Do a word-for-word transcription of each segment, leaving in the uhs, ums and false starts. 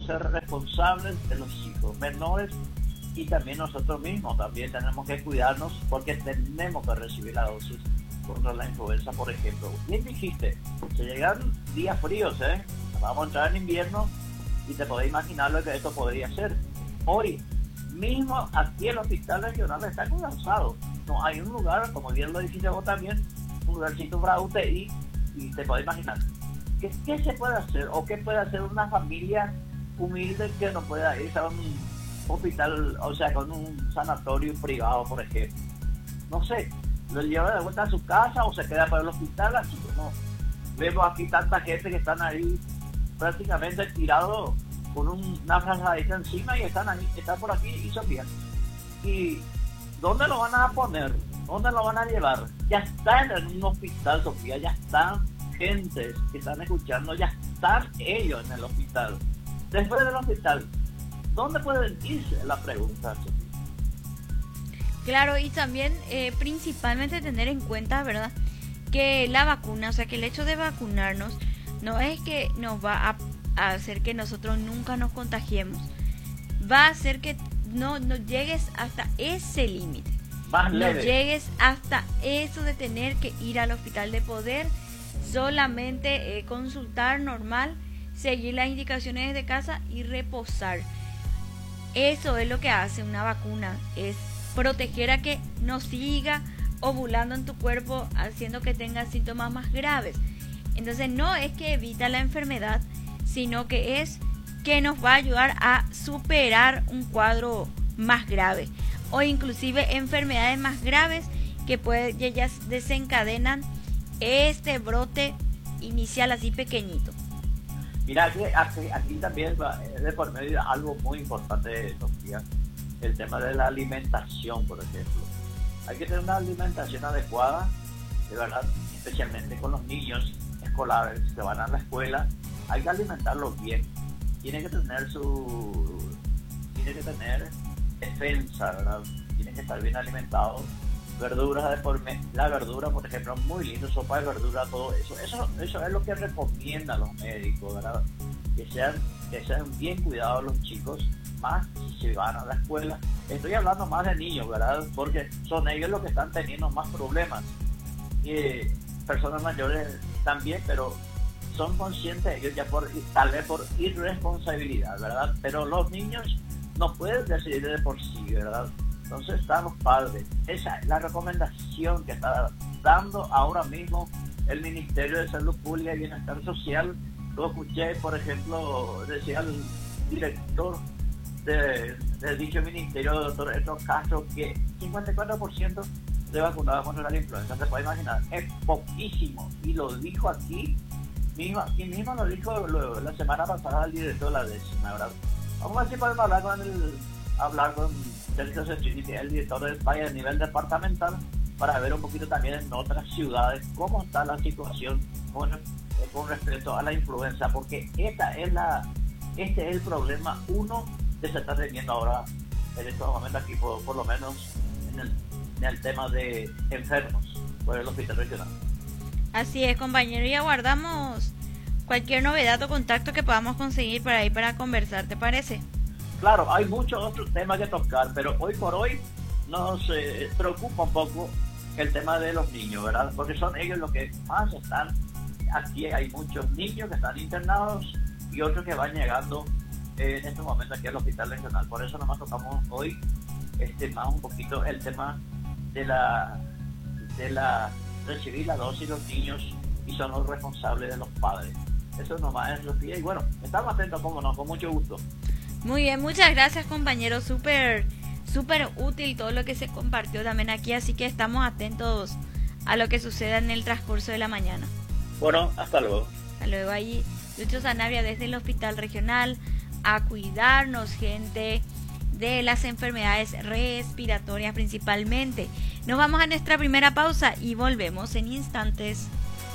ser responsables de los hijos menores y también nosotros mismos también tenemos que cuidarnos porque tenemos que recibir la dosis contra la influenza, por ejemplo. Bien dijiste, se llegan días fríos, ¿eh? Vamos a entrar en invierno y te podés imaginar lo que esto podría ser. Hoy mismo aquí el hospital regional está colapsado. No hay un lugar, como bien lo dijiste vos también, un lugarcito para U T I, y te podés imaginar. ¿Qué, ¿Qué se puede hacer? ¿O qué puede hacer una familia humilde que no pueda ir a un hospital, o sea, con un sanatorio privado, por ejemplo? No sé, lo lleva de vuelta a su casa o se queda para el hospital, así como vemos aquí tanta gente que están ahí prácticamente tirados con un, una frazadita encima y están ahí, están por aquí y son bien. ¿Y dónde lo van a poner? ¿Dónde lo van a llevar? Ya están en un hospital, Sofía, ya están gentes que están escuchando, ya están ellos en el hospital. Después del hospital, ¿dónde pueden irse? La pregunta, Sofía. Claro, y también eh, principalmente tener en cuenta, ¿verdad?, que la vacuna, o sea, que el hecho de vacunarnos no es que nos va a, a hacer que nosotros nunca nos contagiemos, va a hacer que no, no llegues hasta ese límite, Más no leve. llegues hasta eso de tener que ir al hospital, de poder solamente eh, consultar normal, seguir las indicaciones desde casa y reposar. Eso es lo que hace una vacuna, es proteger a que no siga ovulando en tu cuerpo, haciendo que tengas síntomas más graves. Entonces no es que evita la enfermedad, sino que es que nos va a ayudar a superar un cuadro más grave o inclusive enfermedades más graves que puede, ellas desencadenan este brote inicial así pequeñito. Mira, aquí, aquí, aquí también va de por medio algo muy importante, Sofía, el tema de la alimentación, por ejemplo. Hay que tener una alimentación adecuada, de verdad, especialmente con los niños escolares que van a la escuela. Hay que alimentarlos bien. Tienen que tener su, tienen que tener defensa, ¿verdad? Tienen que estar bien alimentados. Verduras de por medio, la verdura, por ejemplo, muy lindo, sopa de verdura, todo eso. Eso, eso es lo que recomiendan los médicos, ¿verdad? Que sean, que sean bien cuidados los chicos, más si van a la escuela. Estoy hablando más de niños, ¿verdad? Porque son ellos los que están teniendo más problemas. Y personas mayores también, pero son conscientes ellos ya por, tal vez por irresponsabilidad, ¿verdad? Pero los niños no pueden decidir de por sí, ¿verdad? Entonces están los padres. Esa es la recomendación que está dando ahora mismo el Ministerio de Salud Pública y Bienestar Social. Lo escuché, por ejemplo, decía el director de, de dicho ministerio, doctor Héctor Castro, que cincuenta y cuatro por ciento de vacunados contra la influenza. Se puede imaginar, es poquísimo. Y lo dijo aquí, mismo, aquí mismo lo dijo lo, la semana pasada el director de la décima, ¿verdad? Vamos a ver si podemos hablar con el, hablar con Sergio Cecchini, que es el director del país a nivel departamental, para ver un poquito también en otras ciudades cómo está la situación con, eh, con respecto a la influenza, porque esta es la, este es el problema uno que se está teniendo ahora en estos momentos aquí, por, por lo menos en el, en el tema de enfermos por el hospital regional. Así es, compañero, y aguardamos cualquier novedad o contacto que podamos conseguir por ahí para conversar, ¿te parece? Claro, hay muchos otros temas que tocar, pero hoy por hoy nos eh, preocupa un poco el tema de los niños, ¿verdad? Porque son ellos los que más están. Aquí hay muchos niños que están internados y otros que van llegando eh, en estos momentos aquí al hospital regional. Por eso nomás tocamos hoy este más un poquito el tema de la de la recibir la dosis los niños y son los responsables de los padres. Eso nomás es lo que... Y bueno, estamos atentos, como no, con mucho gusto. Muy bien, muchas gracias, compañero, súper súper útil todo lo que se compartió también aquí, así que estamos atentos a lo que suceda en el transcurso de la mañana. Bueno, hasta luego. Hasta luego. Ahí Lucho Sanabria desde el hospital regional, a cuidarnos, gente, de las enfermedades respiratorias principalmente. Nos vamos a nuestra primera pausa y volvemos en instantes.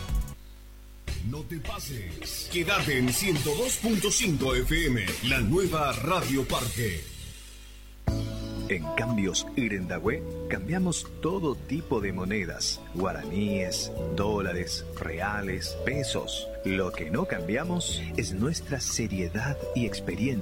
No te pases. Quédate en ciento dos punto cinco F M, la nueva Radio Parque. En Cambios Irendahue cambiamos todo tipo de monedas, guaraníes, dólares, reales, pesos. Lo que no cambiamos es nuestra seriedad y experiencia